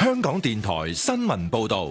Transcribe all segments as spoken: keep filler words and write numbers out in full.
香港電台新聞報道。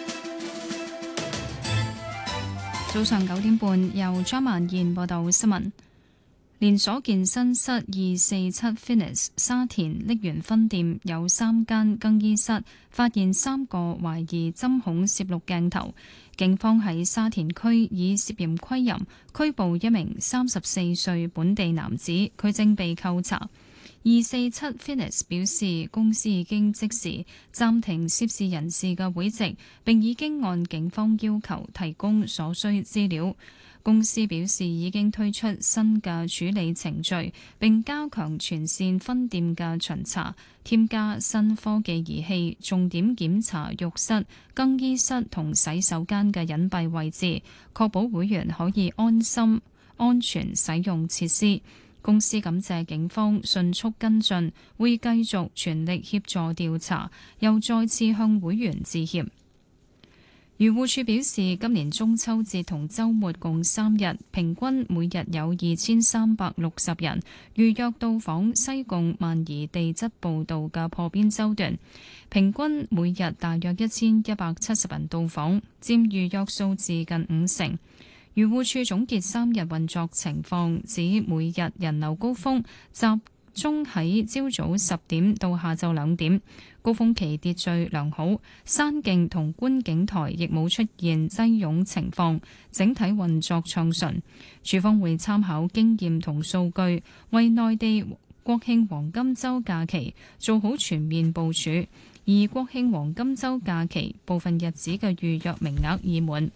早上九點半，由張曼燕報道新聞。連鎖健身室二四七 Fitness 沙田瀝源分店有三間更衣室發現三個懷疑針孔攝錄鏡頭，警方喺沙田區以涉嫌窺淫拘捕一名三十四歲本地男子，佢正被扣查。二四七 Fitness 表示，公司已經即時暫停涉事人士嘅會籍，並已經按警方要求提供所需資料。公司表示已經推出新嘅處理程序，並加強全線分店嘅巡查，添加新科技儀器，重點檢查浴室、更衣室同洗手間嘅隱蔽位置，確保會員可以安心、安全使用設施。公司感謝警方迅速跟進，會繼續全力協助調查，又再次向會員致歉。漁護署表示，今年中秋節同週末共三日，平均每日有二千三百六十人預約到訪西貢萬宜地質步道嘅破邊洲段，平均每日大約一千一百七十人到訪，佔預約數字近五成。漁護署總結三日運作情況，指每日人流高峰集中喺朝早十點到下晝兩點，高峰期秩序良好，山徑同觀景台亦冇出現擠擁情況，整體運作暢順。署方會參考經驗同數據，為內地國慶黃金週假期做好全面部署，而國慶黃金週假期部分日子嘅預約名額已滿。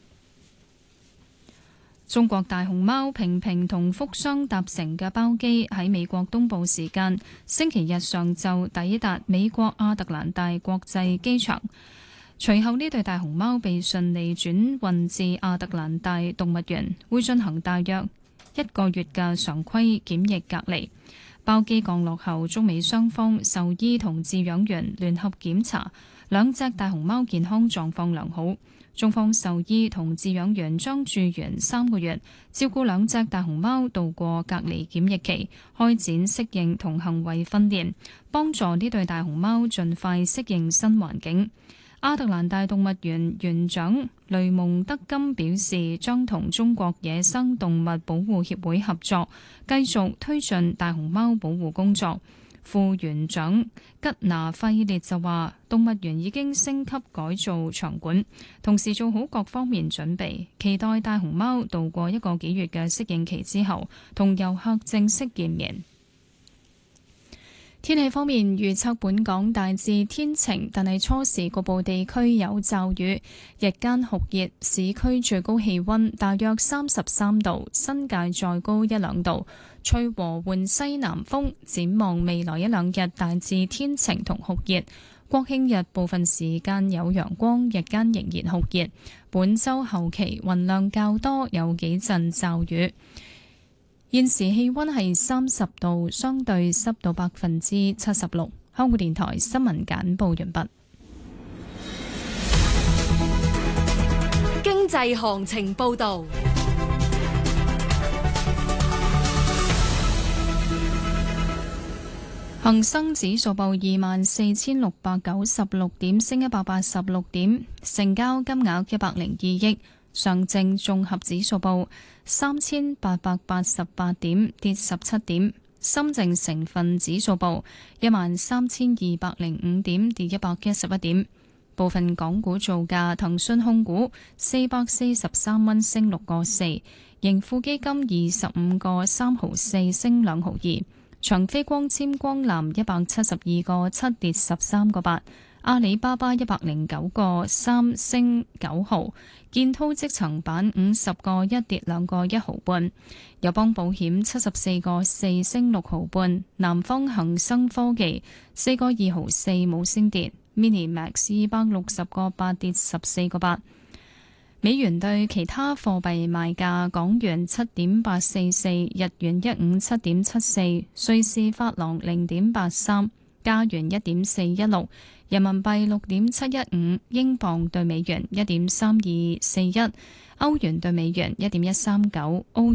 中國大熊貓平平同福箱搭乘嘅包機喺美國東部時間星期日上晝抵達美國亞特蘭大國際機場，隨後呢對大熊貓被順利轉運至亞特蘭大動物園，會進行大約一個月嘅常規檢疫隔離。包機降落後，中美雙方獸醫同飼養員聯合檢查，兩隻大熊貓健康狀況良好。中方獸醫同飼養員將駐園三個月，照顧兩隻大熊貓度過隔離檢疫期，開展適應同行為訓練，幫助呢對大熊貓盡快適應新環境。亞特蘭大動物園園長雷蒙德金表示，將同中國野生動物保護協會合作，繼續推進大熊貓保護工作。副園長吉拿費列就話，動物園已經升級改造場館，同時做好各方面準備，期待大熊貓度過一個幾月嘅適應期之後，同遊客正式見面。天氣方面，預測本港大致天晴，但係初時局部地區有驟雨，日間酷熱，市區最高氣溫大約三十三度，新界再高一兩度，吹和緩西南風。展望未來一兩日大致天晴同酷熱，國慶日部分時間有陽光，日間仍然酷熱。本週後期雲量較多，有幾陣驟雨。現時氣溫係三十度，相對濕度百分之七十六。香港電台新聞簡報完畢。 經濟行情報道。 恒生指數報二萬四千六百九十六點，升一百八十六點，成交金額一百零二億。上證綜合指數報三千八百八十八點，跌十七點。深證成分指數報一萬三千二百零五點，跌一百一十一點。部分港股造價：騰訊控股四百四十三蚊，升六個四；盈富基金二十五個三毫四，升兩毫二；長飛光纖光纜一百七十二個七，跌十三個八；阿里巴巴一百零九個三，升九毫；建滔積層板五十個一，跌兩個一毫半；友邦保險七十四個四，升六毫半；南方恒生科技四個二毫四，冇升跌。Minimax 二百六十個八，跌十四個八。美元對其他貨幣賣價：港元七點八四四，日元一五七點七四，瑞士法郎零點八三，加元一點四一六，人民幣六點七一五，英鎊對美元一點三二四一，歐元對美元一點一三九，歐